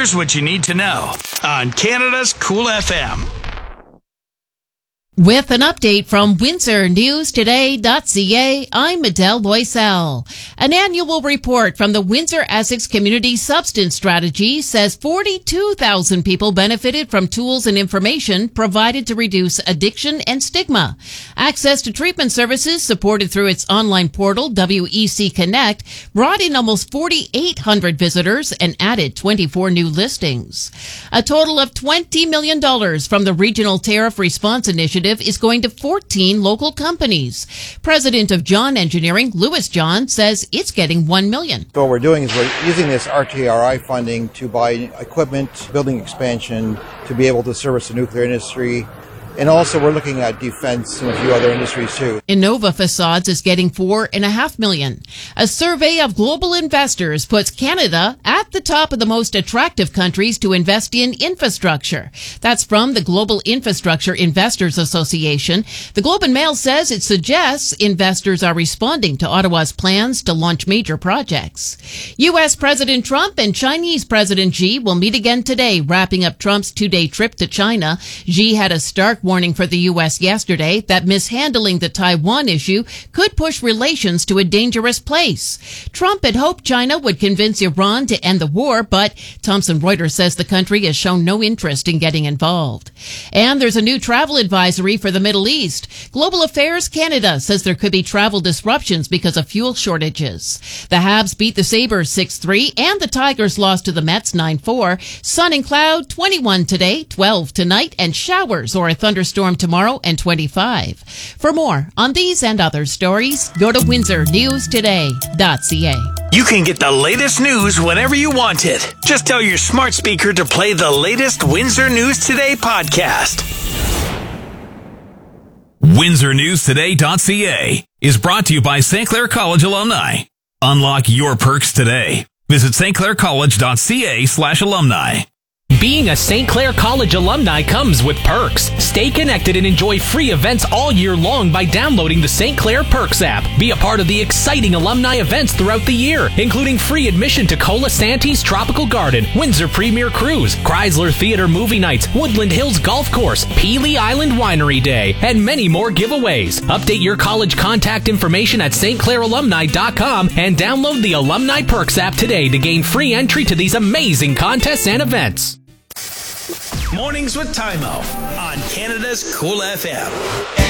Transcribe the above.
Here's what you need to know on Canada's Cool FM. With an update from WindsorNewsToday.ca, I'm Adele Loisel. An annual report from the Windsor-Essex Community Substance Strategy says 42,000 people benefited from tools and information provided to reduce addiction and stigma. Access to treatment services supported through its online portal, WEC Connect, brought in almost 4,800 visitors and added 24 new listings. A total of $20 million from the Regional Tariff Response Initiative is going to 14 local companies. President of John Engineering, Louis John, says it's getting $1 million. So what we're doing is we're using this RTRI funding to buy equipment, building expansion, to be able to service the nuclear industry. And also we're looking at defense and a few other industries too. Innova Facades is getting $4.5 million. A survey of global investors puts Canada at the top of the most attractive countries to invest in infrastructure. That's from the Global Infrastructure Investors Association. The Globe and Mail says it suggests investors are responding to Ottawa's plans to launch major projects. U.S. President Trump and Chinese President Xi will meet again today, wrapping up Trump's two-day trip to China. Xi had a stark warning for the U.S. yesterday that mishandling the Taiwan issue could push relations to a dangerous place. Trump had hoped China would convince Iran to end the war, but Thomson Reuters says the country has shown no interest in getting involved. And there's a new travel advisory for the Middle East. Global Affairs Canada says there could be travel disruptions because of fuel shortages. The Habs beat the Sabres 6-3 and the Tigers lost to the Mets 9-4. Sun and cloud, 21 today, 12 tonight, and showers or a thunderstorm tomorrow and 25. For more on these and other stories, go to WindsorNewsToday.ca. You can get the latest news whenever you want it. Just tell your smart speaker to play the latest Windsor News Today podcast. WindsorNewsToday.ca is brought to you by St. Clair College alumni. Unlock your perks today. Visit stclaircollege.ca/alumni. Being a St. Clair College alumni comes with perks. Stay connected and enjoy free events all year long by downloading the St. Clair Perks app. Be a part of the exciting alumni events throughout the year, including free admission to Colasanti's Tropical Garden, Windsor Premier Cruise, Chrysler Theater Movie Nights, Woodland Hills Golf Course, Peely Island Winery Day, and many more giveaways. Update your college contact information at stclairalumni.com and download the Alumni Perks app today to gain free entry to these amazing contests and events. Mornings with Tymo on Canada's Cool FM.